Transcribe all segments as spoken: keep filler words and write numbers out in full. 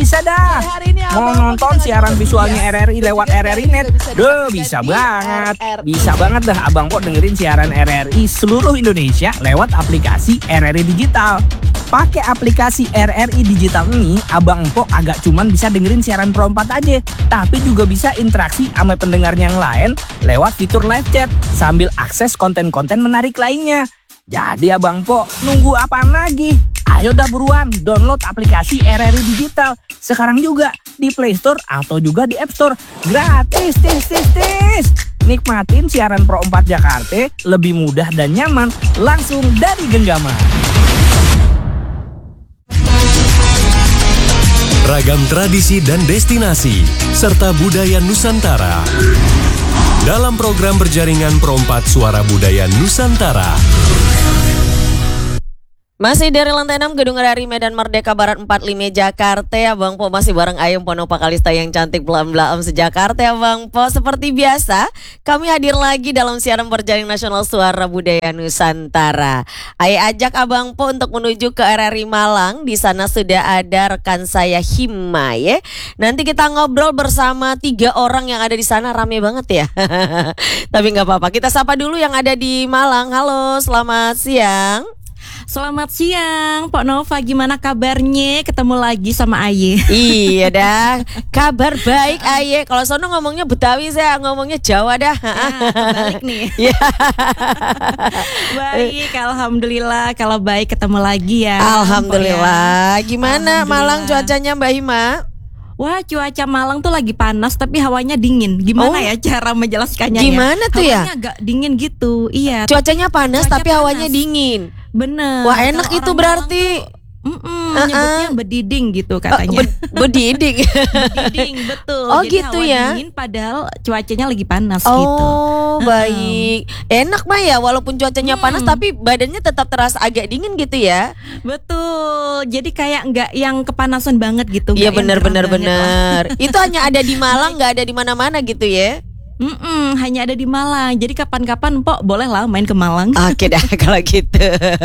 bisa dah. Mau nonton siaran visualnya R R I lewat R R I Net? Duh, bisa banget. Bisa banget dah Abang Po dengerin siaran R R I seluruh Indonesia lewat aplikasi R R I Digital. Pakai aplikasi R R I Digital ini, Abang Po agak cuman bisa dengerin siaran Pro empat aja, tapi juga bisa interaksi sama pendengar yang lain lewat fitur live chat sambil akses konten-konten menarik lainnya. Jadi Abang Po, nunggu apaan lagi? Ayo dah buruan download aplikasi R R I Digital sekarang juga di Play Store atau juga di App Store. Gratis, tis, tis, tis. Nikmatin siaran Pro empat Jakarta lebih mudah dan nyaman langsung dari genggaman. Ragam tradisi dan destinasi serta budaya Nusantara dalam program berjaringan Pro empat Suara Budaya Nusantara. Masih dari lantai enam Gedung R R I Medan Merdeka Barat empat puluh lima Jakarta. Abang Po masih bareng Ayem Ponopa Kalista yang cantik belam-belam sejakarta. Abang Po, seperti biasa kami hadir lagi dalam siaran berjaring nasional Suara Budaya Nusantara. Ayo ajak Abang Po untuk menuju ke R R I Malang. Di sana sudah ada rekan saya Hima ya. Nanti kita ngobrol bersama tiga orang yang ada di sana, rame banget ya. Tapi nggak apa-apa, kita sapa dulu yang ada di Malang. Halo, selamat siang. Selamat siang, Pok Nova, gimana kabarnya? Ketemu lagi sama Aye. Iya dah, kabar baik Aye. Kalau sono ngomongnya Betawi, saya ngomongnya Jawa dah. Ya, balik nih. Ya. Baik, alhamdulillah. Kalau baik ketemu lagi ya. Alhamdulillah. Gimana Alhamdulillah. Malang cuacanya Mbak Hima? Wah, cuaca Malang tuh lagi panas tapi hawanya dingin. Gimana Oh. ya cara menjelaskannya? Gimana ya? tuh ya? Hawanya agak dingin gitu. Iya. Cuacanya panas Cuaca tapi hawanya panas. dingin. Bener. Wah, enak Kalau itu orang berarti. Malang tuh, Mm-mm, Uh-uh. nyebutnya bediding gitu katanya. Oh, be- bediding. Bediding, betul. Oh, Jadi gitu hawa ya? dingin padahal cuacanya lagi panas gitu. Oh, baik. Enak mah ya, walaupun cuacanya Hmm. panas tapi badannya tetap terasa agak dingin gitu ya. Betul. Jadi kayak nggak yang kepanasan banget gitu. Iya, nggak yang benar gerah benar banget lah. benar. Itu hanya ada di Malang, nggak ada di mana-mana gitu ya. Mm-mm, hanya ada di Malang. Jadi kapan-kapan Pok boleh lah main ke Malang. Oke dah kalau gitu.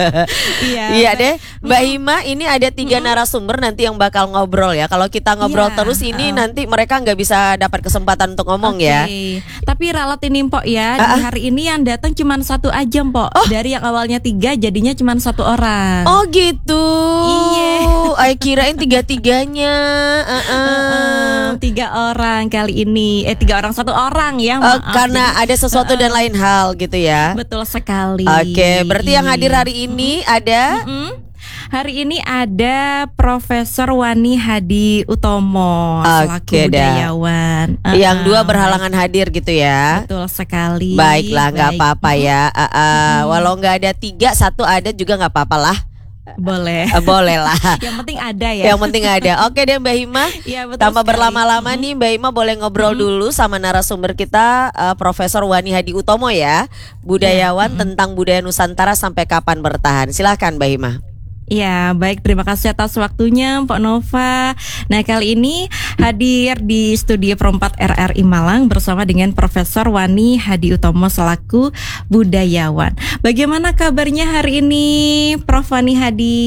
Iya. Iya deh, Mbak Hima, ini ada tiga narasumber nanti yang bakal ngobrol ya. Kalau kita ngobrol Iya, terus ini uh. nanti mereka nggak bisa dapat kesempatan untuk ngomong Oke. ya. Tapi ralat ini Pok ya, Ah, ah. di hari ini yang datang cuma satu aja Pok. Oh. Dari yang awalnya tiga jadinya cuma satu orang. Oh gitu. Iya. Ay kirain tiga-tiganya. Uh-uh. Uh, tiga orang kali ini. Eh tiga orang satu orang ya. Oh, maaf. karena Jadi- ada sesuatu dan lain hal gitu ya. Betul sekali. Oke, berarti yang hadir hari ini ada Mm-mm. Hari ini ada Profesor Wani Hadi Utomo selaku Oke, dah. budayawan. yang Uh-uh, dua berhalangan hadir gitu ya. Betul sekali. Baiklah, nggak Baik. apa-apa ya. Uh, uh, Walau nggak ada tiga, satu ada juga nggak apa-apa lah. Boleh. Uh, boleh lah. Yang penting ada ya. Yang penting ada. Oke deh Mbak Hima. Iya, betul Tanpa sekali. berlama-lama nih Mbak Hima boleh ngobrol dulu sama narasumber kita uh, Profesor Wani Hadi Utomo ya, budayawan tentang budaya Nusantara sampai kapan bertahan. Silahkan Mbak Hima. Ya, baik, terima kasih atas waktunya Pak Nova. Nah, kali ini hadir di studio Pro empat R R I Malang bersama dengan Profesor Wani Hadi Utomo selaku budayawan. Bagaimana kabarnya hari ini, Prof Wani Hadi?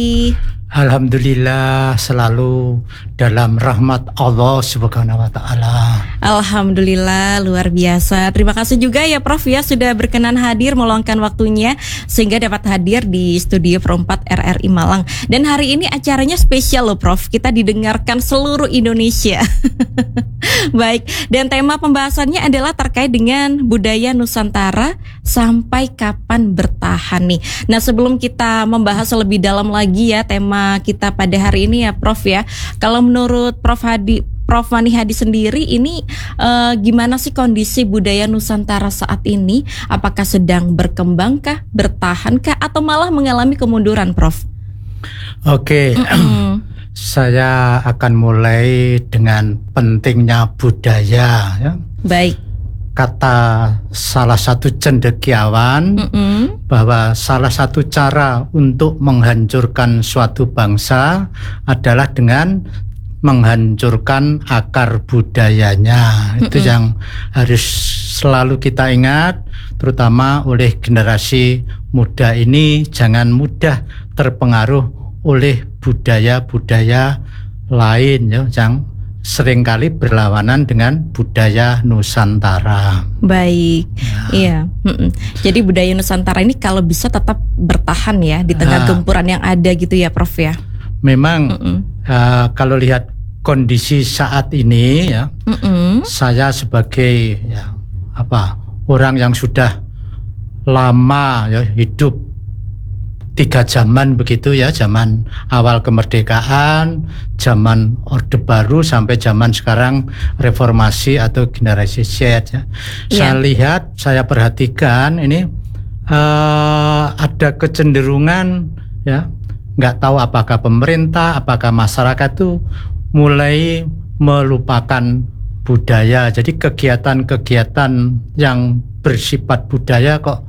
Alhamdulillah selalu dalam rahmat Allah Subhanahu wa taala. Alhamdulillah luar biasa. Terima kasih juga ya Prof ya sudah berkenan hadir meluangkan waktunya sehingga dapat hadir di studio Pro empat R R I Malang. Dan hari ini acaranya spesial loh Prof. Kita didengarkan seluruh Indonesia. Baik, dan tema pembahasannya adalah terkait dengan budaya Nusantara sampai kapan bertahan nih. Nah, sebelum kita membahas lebih dalam lagi ya tema kita pada hari ini ya Prof ya. Kalau menurut Prof Hadi, Prof Wani Hadi sendiri ini eh, gimana sih kondisi budaya Nusantara saat ini? Apakah sedang berkembangkah, bertahankah, atau malah mengalami kemunduran, Prof? Oke, saya akan mulai dengan pentingnya budaya. Ya. Baik. Kata salah satu cendekiawan Mm-mm. bahwa salah satu cara untuk menghancurkan suatu bangsa adalah dengan menghancurkan akar budayanya. Mm-mm. Itu yang harus selalu kita ingat, terutama oleh generasi muda ini, jangan mudah terpengaruh oleh budaya-budaya lain ya yang seringkali berlawanan dengan budaya Nusantara. Baik, iya. Mm-mm. Jadi budaya Nusantara ini kalau bisa tetap bertahan ya di tengah Ah. gempuran yang ada gitu ya, Prof ya. Memang Mm-mm. uh, kalau lihat kondisi saat ini ya, Mm-mm. saya sebagai ya apa orang yang sudah lama ya hidup tiga zaman begitu ya, zaman awal kemerdekaan, zaman Orde Baru sampai zaman sekarang reformasi atau generasi Z ya. Saya lihat, saya perhatikan ini uh, ada kecenderungan ya, nggak tahu apakah pemerintah, apakah masyarakat tuh mulai melupakan budaya. Jadi kegiatan-kegiatan yang bersifat budaya kok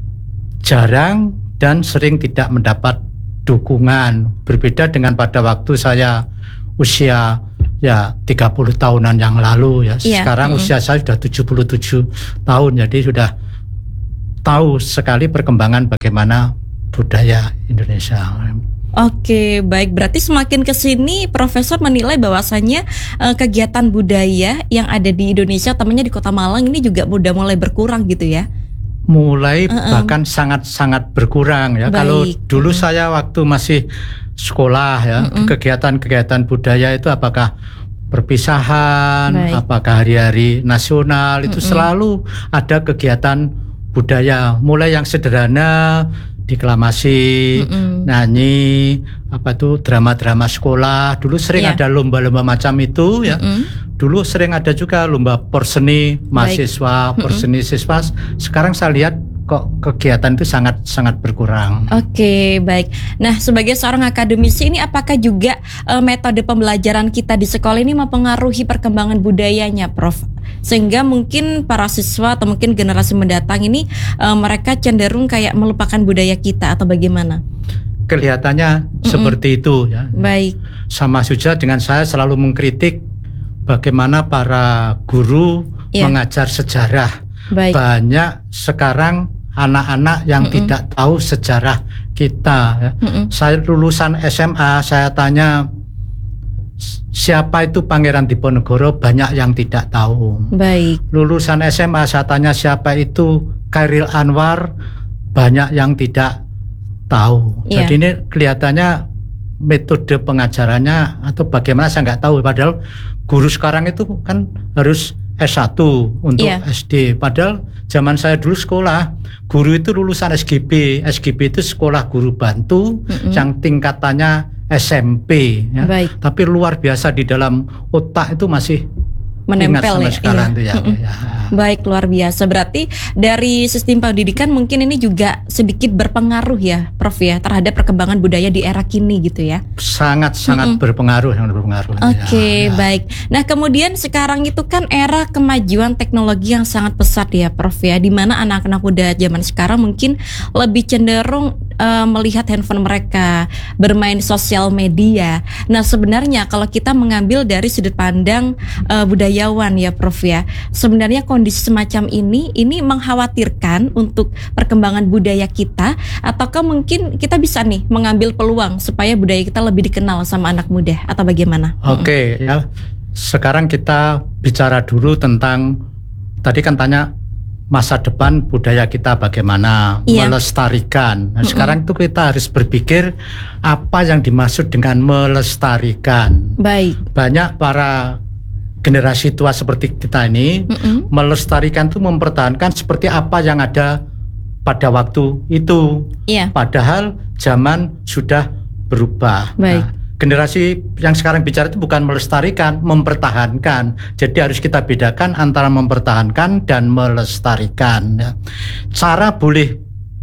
jarang dan sering tidak mendapat dukungan. Berbeda dengan pada waktu saya usia ya tiga puluh tahunan yang lalu ya. Iya, Sekarang mm-mm. usia saya sudah tujuh puluh tujuh tahun, jadi sudah tahu sekali perkembangan bagaimana budaya Indonesia. Oke, baik. Berarti semakin ke sini Profesor menilai bahwasannya eh, kegiatan budaya yang ada di Indonesia, temannya di Kota Malang ini juga udah mulai berkurang gitu ya. Mulai Uh-uh. bahkan sangat-sangat berkurang ya. Baik. Kalau dulu Mm-mm. saya waktu masih sekolah ya, Mm-mm. kegiatan-kegiatan budaya itu apakah perpisahan, Baik. apakah hari-hari nasional, itu Mm-mm. selalu ada kegiatan budaya. Mulai yang sederhana, deklamasi, Mm-mm. nyanyi, apa tuh drama-drama sekolah. Dulu sering Iya. ada lomba-lomba macam itu ya. Mm-mm. Dulu sering ada juga lomba porseni mahasiswa, porseni siswa. Sekarang saya lihat kok kegiatan itu sangat sangat berkurang. Oke, baik. Nah, sebagai seorang akademisi ini apakah juga eh, metode pembelajaran kita di sekolah ini mempengaruhi perkembangan budayanya, Prof? Sehingga mungkin para siswa atau mungkin generasi mendatang ini eh, mereka cenderung kayak melupakan budaya kita atau bagaimana? Kelihatannya seperti itu ya. Baik. Sama saja dengan saya selalu mengkritik bagaimana para guru Iya. mengajar sejarah. Baik. Banyak sekarang anak-anak yang Mm-mm. tidak tahu sejarah kita ya. Mm-mm. Saya lulusan S M A, saya tanya siapa itu Pangeran Diponegoro, banyak yang tidak tahu. Baik. Lulusan S M A saya tanya siapa itu Chairil Anwar, banyak yang tidak tahu. Iya. Jadi ini kelihatannya metode pengajarannya atau bagaimana saya nggak tahu. Padahal guru sekarang itu kan harus S satu untuk Iya. S D. Padahal zaman saya dulu sekolah, guru itu lulusan S G B. S G B itu sekolah guru bantu Mm-mm. yang tingkatannya S M P. Ya. Baik. Tapi luar biasa di dalam otak itu masih Menempel ingat sampai ya. sekarang Iya. tuh ya. Mm-mm. ya. Baik, luar biasa. Berarti dari sistem pendidikan mungkin ini juga sedikit berpengaruh ya, Prof ya, terhadap perkembangan budaya di era kini gitu ya. Sangat-sangat berpengaruh, sangat berpengaruh. Oke, Ya, ya. baik. Nah, kemudian sekarang itu kan era kemajuan teknologi yang sangat pesat ya, Prof ya, di mana anak-anak muda zaman sekarang mungkin lebih cenderung eh, melihat handphone mereka, bermain sosial media. Nah, sebenarnya kalau kita mengambil dari sudut pandang eh, budayawan ya, Prof ya, sebenarnya kondisi semacam ini ini mengkhawatirkan untuk perkembangan budaya kita, ataukah mungkin kita bisa nih mengambil peluang supaya budaya kita lebih dikenal sama anak muda atau bagaimana? Oke, ya. Sekarang kita bicara dulu tentang tadi kan tanya masa depan budaya kita bagaimana Iya. melestarikan. Nah, sekarang itu kita harus berpikir apa yang dimaksud dengan melestarikan. Baik. Banyak para generasi tua seperti kita ini Mm-mm. melestarikan itu mempertahankan seperti apa yang ada pada waktu itu. Iya. Padahal zaman sudah berubah. Baik. Nah, generasi yang sekarang bicara itu bukan melestarikan, mempertahankan. Jadi harus kita bedakan antara mempertahankan dan melestarikan. Ya. Cara boleh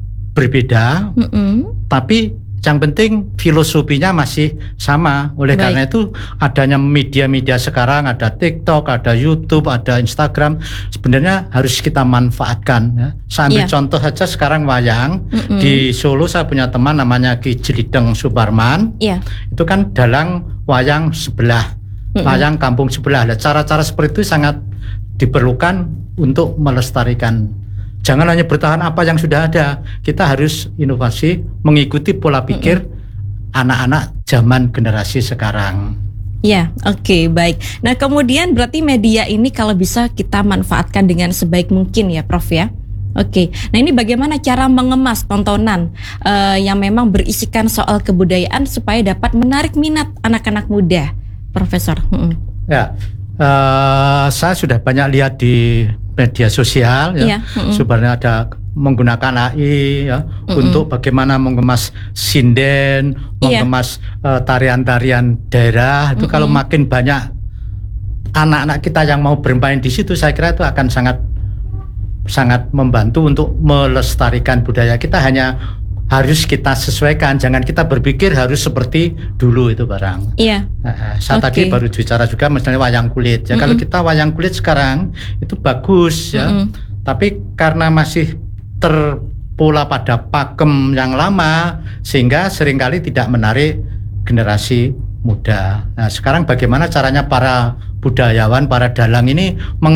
berbeda, Mm-mm. tapi yang penting filosofinya masih sama. Oleh Baik. karena itu adanya media-media sekarang, ada TikTok, ada YouTube, ada Instagram, sebenarnya harus kita manfaatkan. Ya. Saya ambil Iya. contoh saja sekarang wayang. Mm-mm. Di Solo saya punya teman namanya Ki Jelideng Suparman. Iya. Itu kan dalang wayang sebelah, Mm-mm. wayang kampung sebelah. Nah, cara-cara seperti itu sangat diperlukan untuk melestarikan. Jangan hanya bertahan apa yang sudah ada. Kita harus inovasi, mengikuti pola pikir anak-anak zaman generasi sekarang. Ya, oke, baik. Nah, kemudian berarti media ini kalau bisa kita manfaatkan dengan sebaik mungkin ya, Prof ya. Oke, nah ini bagaimana cara mengemas tontonan uh, yang memang berisikan soal kebudayaan supaya dapat menarik minat anak-anak muda, Profesor? Hmm. Ya, uh, saya sudah banyak lihat di media sosial ya, Iya, mm-mm. sebenarnya ada menggunakan A I ya Mm-mm. untuk bagaimana mengemas sinden, Iya. mengemas uh, tarian-tarian daerah. Itu Mm-mm. kalau makin banyak anak-anak kita yang mau bermain di situ, saya kira itu akan sangat sangat membantu untuk melestarikan budaya kita. Hanya harus kita sesuaikan, jangan kita berpikir harus seperti dulu itu barang. Iya. Nah, saya Oke. tadi baru bicara juga misalnya wayang kulit. Ya Mm-mm. kalau kita wayang kulit sekarang itu bagus ya. Mm-mm. Tapi karena masih terpola pada pakem yang lama sehingga seringkali tidak menarik generasi muda. Nah, sekarang bagaimana caranya para budayawan, para dalang ini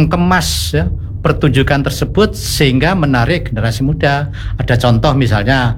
mengemas ya pertunjukan tersebut sehingga menarik generasi muda. Ada contoh misalnya